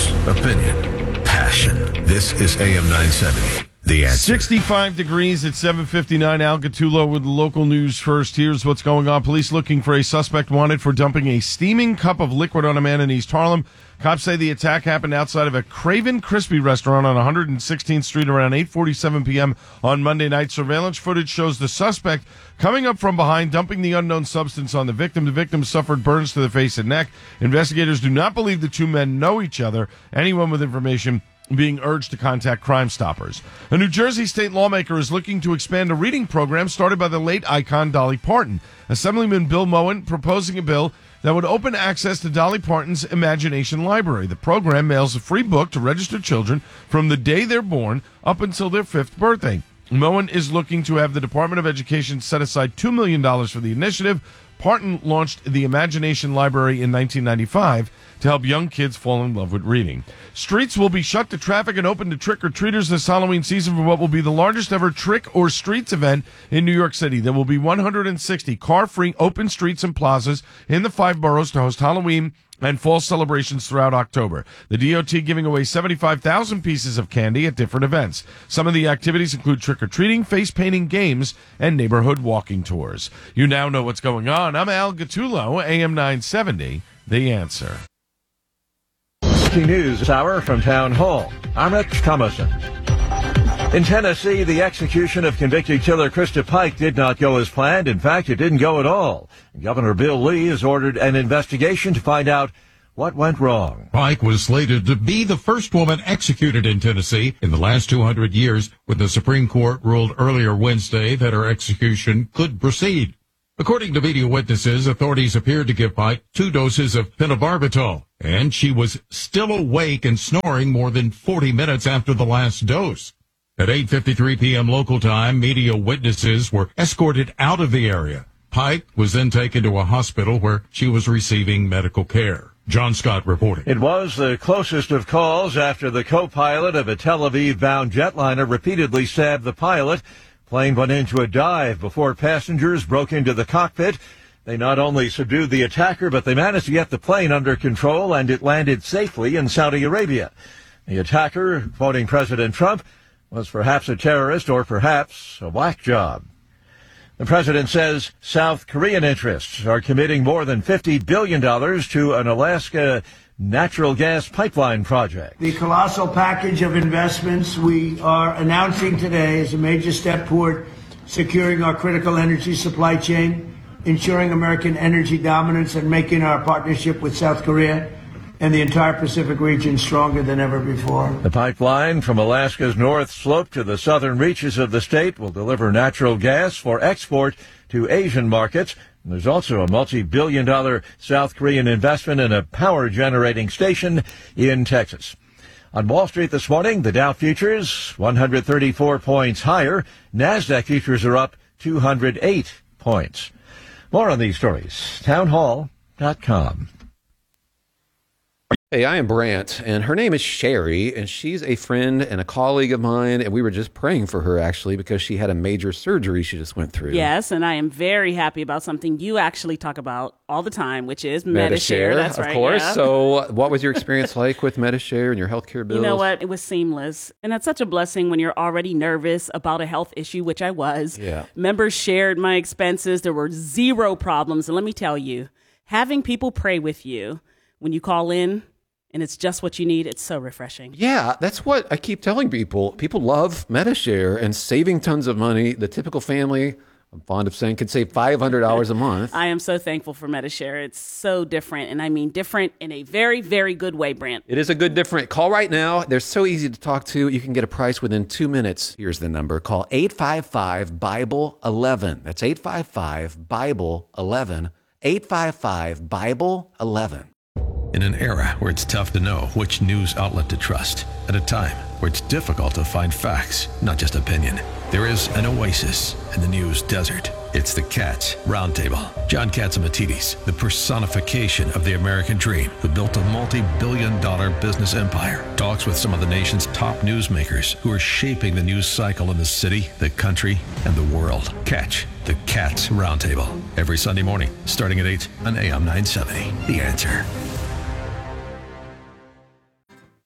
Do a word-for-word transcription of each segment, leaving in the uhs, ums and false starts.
News, opinion, passion. This is A M nine seventy. The Answer. sixty-five degrees at seven fifty-nine. Al Gattulo with the local news first. Here's what's going on. Police looking for a suspect wanted for dumping a steaming cup of liquid on a man in East Harlem. Cops say the attack happened outside of a Craven Crispy restaurant on one hundred sixteenth Street around eight forty-seven p.m. on Monday night. Surveillance footage shows the suspect coming up from behind, dumping the unknown substance on the victim. The victim suffered burns to the face and neck. Investigators do not believe the two men know each other. Anyone with information being urged to contact Crime Stoppers. A New Jersey state lawmaker is looking to expand a reading program started by the late icon Dolly Parton. Assemblyman Bill Moen proposing a bill that would open access to Dolly Parton's Imagination Library. The program mails a free book to registered children from the day they're born up until their fifth birthday. Moen is looking to have the Department of Education set aside two million dollars for the initiative. Parton launched the Imagination Library in nineteen ninety-five to help young kids fall in love with reading. Streets will be shut to traffic and open to trick-or-treaters this Halloween season for what will be the largest ever Trick or Streets event in New York City. There will be one hundred sixty car-free open streets and plazas in the five boroughs to host Halloween and fall celebrations throughout October. The D O T giving away seventy-five thousand pieces of candy at different events. Some of the activities include trick-or-treating, face-painting games, and neighborhood walking tours. You now know what's going on. I'm Al Gattulo, A M nine seventy, The Answer. News hour from Town Hall. I'm Rich Thomason. In Tennessee, the execution of convicted killer Krista Pike did not go as planned. In fact, it didn't go at all. Governor Bill Lee has ordered an investigation to find out what went wrong. Pike was slated to be the first woman executed in Tennessee in the last two hundred years, when the Supreme Court ruled earlier Wednesday that her execution could proceed. According to video witnesses, authorities appeared to give Pike two doses of phenobarbital, and she was still awake and snoring more than forty minutes after the last dose. At eight fifty-three p.m. local time, media witnesses were escorted out of the area. Pike was then taken to a hospital where she was receiving medical care. John Scott reporting. It was the closest of calls after the co-pilot of a Tel Aviv-bound jetliner repeatedly stabbed the pilot. Plane went into a dive before passengers broke into the cockpit. They not only subdued the attacker, but they managed to get the plane under control, and it landed safely in Saudi Arabia. The attacker, quoting President Trump, was perhaps a terrorist or perhaps a whack job. The president says South Korean interests are committing more than fifty billion dollars to an Alaska natural gas pipeline project. The colossal package of investments we are announcing today is a major step toward securing our critical energy supply chain, ensuring American energy dominance, and making our partnership with South Korea and the entire Pacific region stronger than ever before. The pipeline from Alaska's North Slope to the southern reaches of the state will deliver natural gas for export to Asian markets. And there's also a multi-billion dollar South Korean investment in a power-generating station in Texas. On Wall Street this morning, the Dow futures one hundred thirty-four points higher. NASDAQ futures are up two hundred eight points. More on these stories, town hall dot com. Hey, I am Brant, and her name is Sherry, and she's a friend and a colleague of mine, and we were just praying for her, actually, because she had a major surgery she just went through. Yes, and I am very happy about something you actually talk about all the time, which is Medi-Share. Medi-Share, That's of right, course. yeah. So what was your experience like with Medi-Share and your healthcare bills? You know what? It was seamless, and that's such a blessing when you're already nervous about a health issue, which I was. Yeah. Members shared my expenses. There were zero problems, and let me tell you, having people pray with you when you call in, and it's just what you need, it's so refreshing. Yeah, that's what I keep telling people. People love Medi-Share and saving tons of money. The typical family, I'm fond of saying, can save five hundred dollars a month. I am so thankful for Medi-Share. It's so different, and I mean different in a very, very good way, Brant. It is a good different. Call right now. They're so easy to talk to. You can get a price within two minutes. Here's the number. Call eight five five, Bible eleven. That's eight five five, Bible eleven. eight five five, Bible eleven. In an era where it's tough to know which news outlet to trust, at a time where it's difficult to find facts, not just opinion, there is an oasis in the news desert. It's the Katz Roundtable. John Catsimatidis, the personification of the American dream, who built a multi-billion dollar business empire, talks with some of the nation's top newsmakers who are shaping the news cycle in the city, the country, and the world. Catch the Katz Roundtable every Sunday morning, starting at eight on A M nine seventy. The Answer.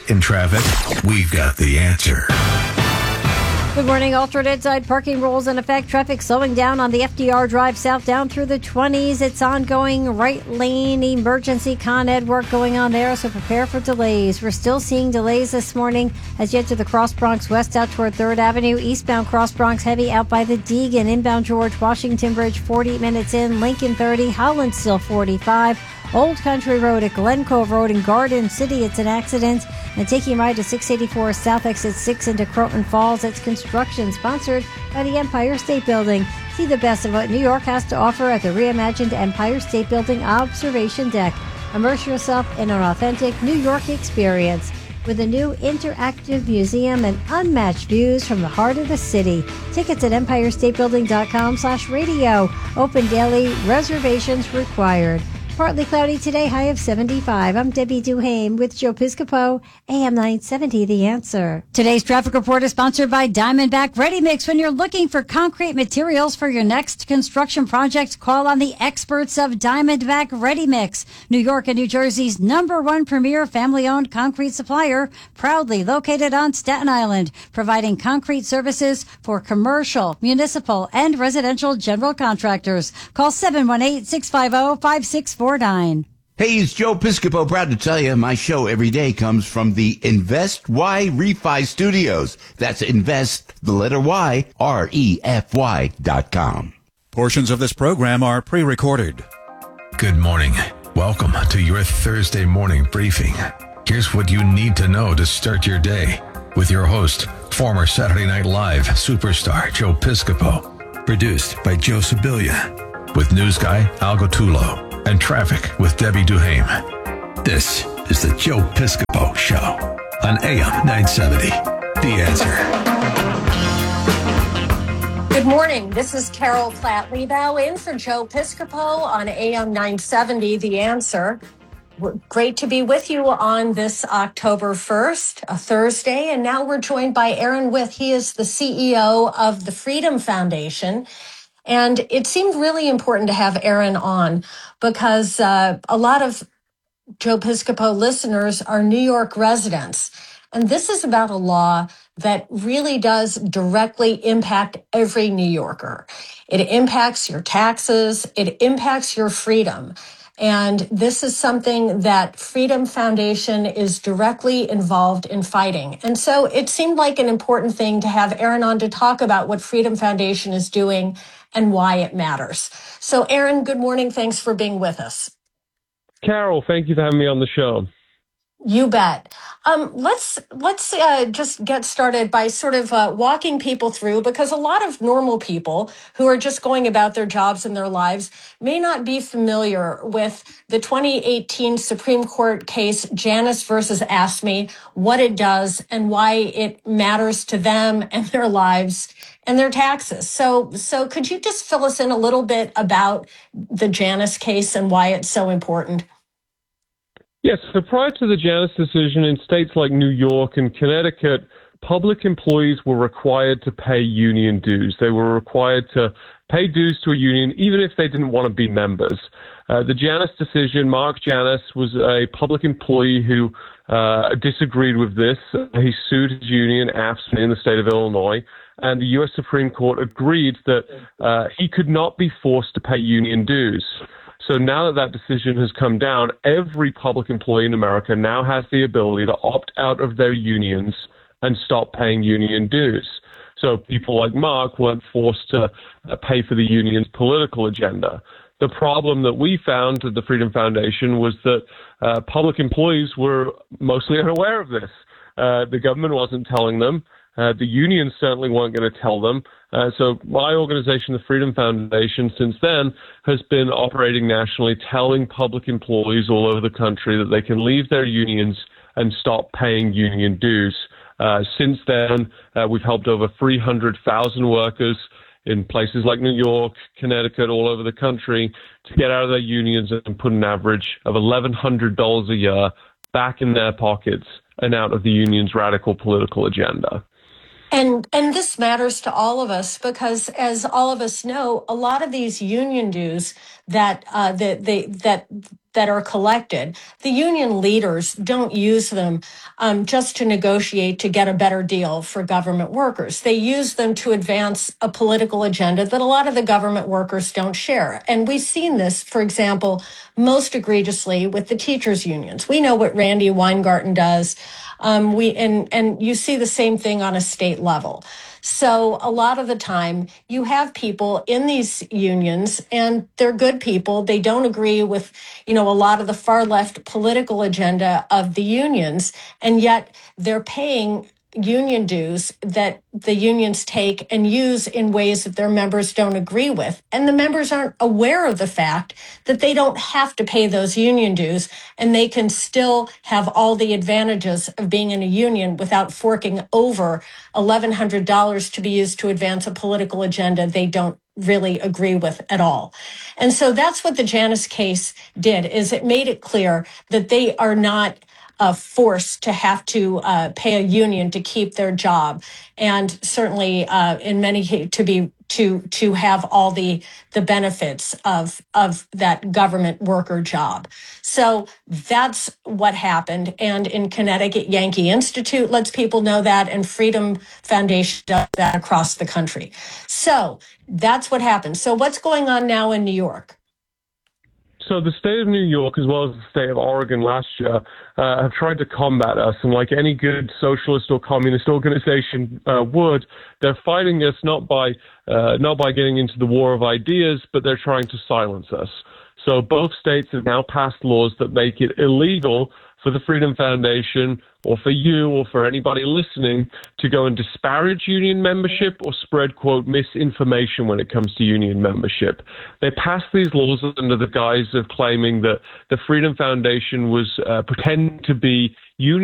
In traffic, we've got the answer. Good morning. Alternate side parking rules in effect. Traffic slowing down on the F D R Drive south down through the twenties. It's ongoing right lane emergency Con Ed work going on there, so prepare for delays. We're still seeing delays this morning as you head to the Cross Bronx west out toward third Avenue. Eastbound Cross Bronx heavy out by the Deegan. Inbound George Washington Bridge forty minutes in. Lincoln thirty. Holland still forty-five. Old Country Road at Glen Cove Road in Garden City, it's an accident. And taking a ride to six eighty-four South Exit six into Croton Falls. It's construction sponsored by the Empire State Building. See the best of what New York has to offer at the reimagined Empire State Building Observation Deck. Immerse yourself in an authentic New York experience with a new interactive museum and unmatched views from the heart of the city. Tickets at empire state building dot com slash radio. Open daily, reservations required. Partly cloudy today, high of seventy-five. I'm Debbie Duhame with Joe Piscopo, A M nine seventy, The Answer. Today's traffic report is sponsored by Diamondback Ready Mix. When you're looking for concrete materials for your next construction project, call on the experts of Diamondback Ready Mix. New York and New Jersey's number one premier family-owned concrete supplier, proudly located on Staten Island, providing concrete services for commercial, municipal, and residential general contractors. Call seven one eight, six five zero, five six four nine. Hey, it's Joe Piscopo. Proud to tell you my show every day comes from the Invest Y Refi Studios. That's Invest, the letter Y, R E F Y dot com. Portions of this program are pre-recorded. Good morning. Welcome to your Thursday morning briefing. Here's what you need to know to start your day with your host, former Saturday Night Live superstar Joe Piscopo. Produced by Joe Sibilia. With news guy Al Gottulo. And traffic with Debbie Duhame. This is the Joe Piscopo Show on A M nine seventy. The Answer. Good morning. This is Carol Platt-Lebow in for Joe Piscopo on A M nine seventy. The Answer. Great to be with you on this October first, a Thursday. And now we're joined by Aaron Wyth. He is the C E O of the Freedom Foundation. And it seemed really important to have Aaron on because uh, a lot of Joe Piscopo listeners are New York residents. And this is about a law that really does directly impact every New Yorker. It impacts your taxes. It impacts your freedom. And this is something that Freedom Foundation is directly involved in fighting. And so it seemed like an important thing to have Aaron on to talk about what Freedom Foundation is doing and why it matters. So Aaron, good morning. Thanks for being with us. Carol, thank you for having me on the show. You bet. Um, let's let's uh, just get started by sort of uh, walking people through, because a lot of normal people who are just going about their jobs and their lives may not be familiar with the twenty eighteen Supreme Court case Janus versus AFSCME, what it does and why it matters to them and their lives and their taxes. So, so could you just fill us in a little bit about the Janus case and why it's so important? Yes, so prior to the Janus decision, in states like New York and Connecticut, public employees were required to pay union dues. They were required to pay dues to a union, even if they didn't want to be members. Uh, the Janus decision, Mark Janus was a public employee who uh, disagreed with this. He sued his union, AFSCME, in the state of Illinois, and the U S Supreme Court agreed that uh, he could not be forced to pay union dues. So now that that decision has come down, every public employee in America now has the ability to opt out of their unions and stop paying union dues. So people like Mark weren't forced to pay for the union's political agenda. The problem that we found at the Freedom Foundation was that uh, public employees were mostly unaware of this. Uh, the government wasn't telling them. Uh, the unions certainly weren't going to tell them. Uh, so my organization, the Freedom Foundation, since then has been operating nationally, telling public employees all over the country that they can leave their unions and stop paying union dues. Uh, since then, uh, we've helped over three hundred thousand workers in places like New York, Connecticut, all over the country to get out of their unions and put an average of eleven hundred dollars a year back in their pockets and out of the union's radical political agenda. And and this matters to all of us because, as all of us know, a lot of these union dues that uh, that they that that are collected, the union leaders don't use them um, just to negotiate to get a better deal for government workers. They use them to advance a political agenda that a lot of the government workers don't share. And we've seen this, for example, most egregiously with the teachers' unions. We know what Randy Weingarten does. Um, we and and you see the same thing on a state level. So a lot of the time you have people in these unions and they're good people. They don't agree with, you know, a lot of the far left political agenda of the unions, and yet they're paying union dues that the unions take and use in ways that their members don't agree with. And the members aren't aware of the fact that they don't have to pay those union dues and they can still have all the advantages of being in a union without forking over eleven hundred dollars to be used to advance a political agenda they don't really agree with at all. And so that's what the Janus case did, is it made it clear that they are not Uh, forced to have to uh, pay a union to keep their job, and certainly uh, in many cases to be to to have all the the benefits of of that government worker job. So that's what happened. And in Connecticut, Yankee Institute lets people know that, and Freedom Foundation does that across the country. So that's what happened. So what's going on now in New York? So the state of New York, as well as the state of Oregon last year, uh, have tried to combat us. And like any good socialist or communist organization uh, would, they're fighting us not by uh, not by getting into the war of ideas, but they're trying to silence us. So both states have now passed laws that make it illegal for the Freedom Foundation or for you or for anybody listening to go and disparage union membership or spread, quote, misinformation when it comes to union membership. They passed these laws under the guise of claiming that the Freedom Foundation was uh, pretending to be union